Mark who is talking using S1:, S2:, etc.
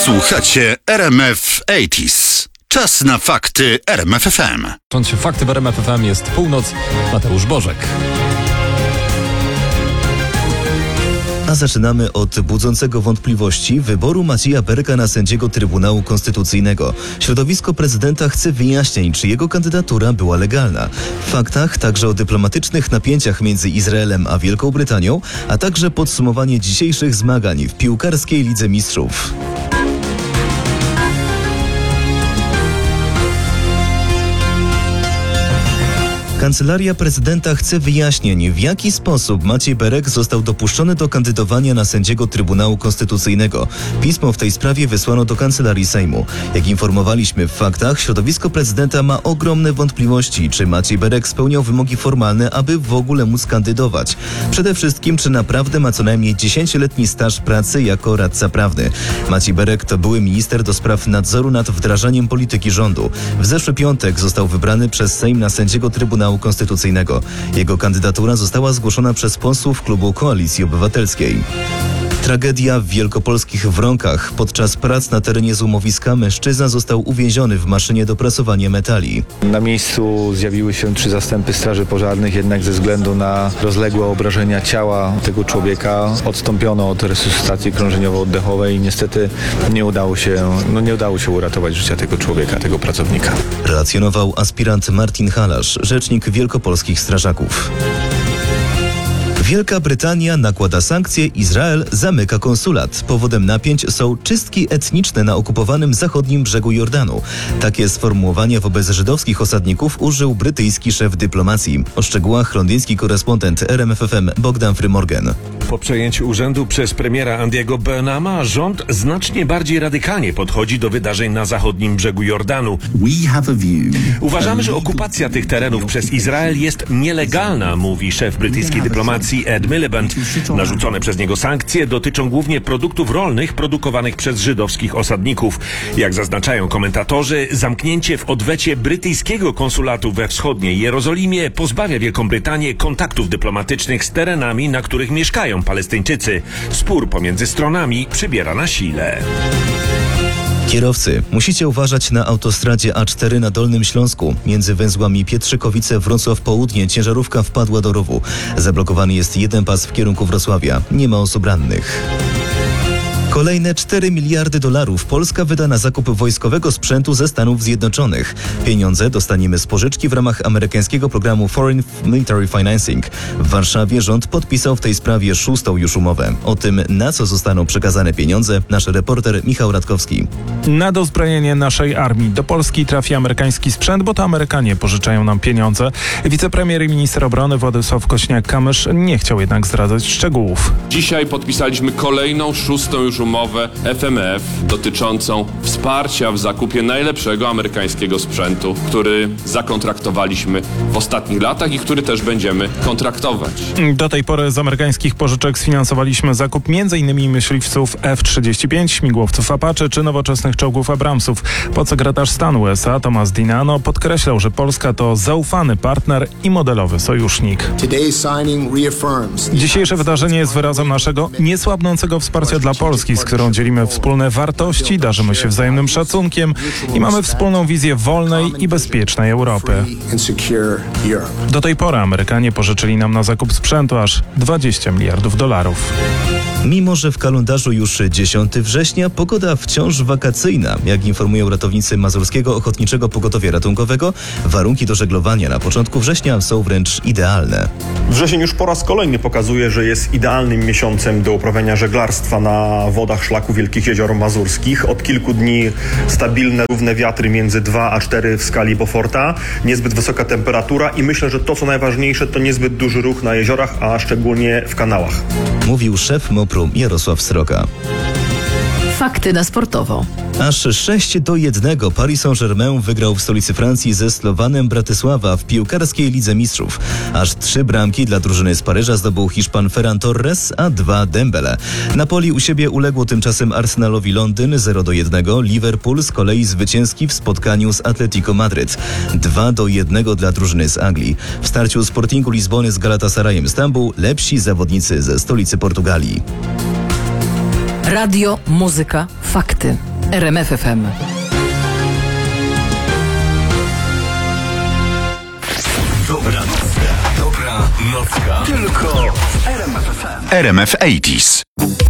S1: Słuchacie RMF 80s. Czas na fakty RMF FM.
S2: Fakty w RMF FM jest północ. Mateusz Bożek.
S3: A zaczynamy od budzącego wątpliwości wyboru Macieja Bereka na sędziego Trybunału Konstytucyjnego. Środowisko prezydenta chce wyjaśnień, czy jego kandydatura była legalna. W faktach także o dyplomatycznych napięciach między Izraelem a Wielką Brytanią, a także podsumowanie dzisiejszych zmagań w piłkarskiej Lidze Mistrzów. Kancelaria Prezydenta chce wyjaśnień, w jaki sposób Maciej Berek został dopuszczony do kandydowania na sędziego Trybunału Konstytucyjnego. Pismo w tej sprawie wysłano do Kancelarii Sejmu. Jak informowaliśmy w faktach, środowisko prezydenta ma ogromne wątpliwości, czy Maciej Berek spełniał wymogi formalne, aby w ogóle móc kandydować. Przede wszystkim, czy naprawdę ma co najmniej 10-letni staż pracy jako radca prawny. Maciej Berek to były minister do spraw nadzoru nad wdrażaniem polityki rządu. W zeszły piątek został wybrany przez Sejm na sędziego Trybunału Konstytucyjnego. Jego kandydatura została zgłoszona przez posłów klubu Koalicji Obywatelskiej. Tragedia w wielkopolskich Wronkach. Podczas prac na terenie złomowiska mężczyzna został uwięziony w maszynie do prasowania metali.
S4: Na miejscu zjawiły się 3 zastępy straży pożarnych, jednak ze względu na rozległe obrażenia ciała tego człowieka odstąpiono od resuscytacji krążeniowo-oddechowej i niestety nie udało się uratować życia tego człowieka, tego pracownika.
S3: Relacjonował aspirant Martin Halasz, rzecznik wielkopolskich strażaków. Wielka Brytania nakłada sankcje, Izrael zamyka konsulat. Powodem napięć są czystki etniczne na okupowanym zachodnim brzegu Jordanu. Takie sformułowanie wobec żydowskich osadników użył brytyjski szef dyplomacji. O szczegółach londyński korespondent RMF FM Bogdan Frymorgan.
S5: Po przejęciu urzędu przez premiera Andiego Burnhama rząd znacznie bardziej radykalnie podchodzi do wydarzeń na zachodnim brzegu Jordanu. Uważamy, że okupacja tych terenów przez Izrael jest nielegalna, mówi szef brytyjskiej dyplomacji Ed Miliband. Narzucone przez niego sankcje dotyczą głównie produktów rolnych produkowanych przez żydowskich osadników. Jak zaznaczają komentatorzy, zamknięcie w odwecie brytyjskiego konsulatu we wschodniej Jerozolimie pozbawia Wielką Brytanię kontaktów dyplomatycznych z terenami, na których mieszkają Palestyńczycy. Spór pomiędzy stronami przybiera na sile.
S3: Kierowcy, musicie uważać na autostradzie A4 na Dolnym Śląsku. Między węzłami Pietrzykowice-Wrocław Południe ciężarówka wpadła do rowu. Zablokowany jest jeden pas w kierunku Wrocławia. Nie ma osób rannych. Kolejne $4 miliardy Polska wyda na zakup wojskowego sprzętu ze Stanów Zjednoczonych. Pieniądze dostaniemy z pożyczki w ramach amerykańskiego programu Foreign Military Financing. W Warszawie rząd podpisał w tej sprawie 6. już umowę. O tym, na co zostaną przekazane pieniądze, nasz reporter Michał Radkowski.
S6: Na dozbrojenie naszej armii do Polski trafi amerykański sprzęt, bo to Amerykanie pożyczają nam pieniądze. Wicepremier i minister obrony Władysław Kosiniak-Kamysz nie chciał jednak zdradzać szczegółów.
S7: Dzisiaj podpisaliśmy kolejną 6. już umowę FMF dotyczącą wsparcia w zakupie najlepszego amerykańskiego sprzętu, który zakontraktowaliśmy w ostatnich latach i który też będziemy kontraktować.
S6: Do tej pory z amerykańskich pożyczek sfinansowaliśmy zakup m.in. myśliwców F-35, śmigłowców Apache czy nowoczesnych czołgów Abramsów. Podsekretarz stanu USA Thomas Dinano podkreślał, że Polska to zaufany partner i modelowy sojusznik. Dzisiejsze wydarzenie jest wyrazem naszego niesłabnącego wsparcia dla Polski, z którą dzielimy wspólne wartości, darzymy się wzajemnym szacunkiem i mamy wspólną wizję wolnej i bezpiecznej Europy. Do tej pory Amerykanie pożyczyli nam na zakup sprzętu aż $20 miliardów.
S3: Mimo że w kalendarzu już 10 września, pogoda wciąż wakacyjna. Jak informują ratownicy Mazurskiego Ochotniczego Pogotowia Ratunkowego, warunki do żeglowania na początku września są wręcz idealne.
S8: Wrzesień już po raz kolejny pokazuje, że jest idealnym miesiącem do uprawiania żeglarstwa na wodach szlaku Wielkich Jezior Mazurskich. Od kilku dni stabilne, równe wiatry między 2 a 4 w skali Beauforta, niezbyt wysoka temperatura i myślę, że to co najważniejsze to niezbyt duży ruch na jeziorach, a szczególnie w kanałach.
S3: Mówił szef MOPR-u Jarosław Sroka.
S9: Fakty na sportowo.
S3: Aż 6-1 Paris Saint-Germain wygrał w stolicy Francji ze Slowanem Bratysława w piłkarskiej Lidze Mistrzów. Aż 3 bramki dla drużyny z Paryża zdobył Hiszpan Ferran Torres, a 2 Dembele. Napoli u siebie uległo tymczasem Arsenalowi Londyn 0-1. Liverpool z kolei zwycięski w spotkaniu z Atletico Madryt 2-1 dla drużyny z Anglii. W starciu Sportingu Lizbony z Galatasarayem Stambuł lepsi zawodnicy ze stolicy Portugalii.
S9: Radio, muzyka, fakty. RMF FM.
S1: Dobra nocka. Tylko RMF FM. RMF 80s.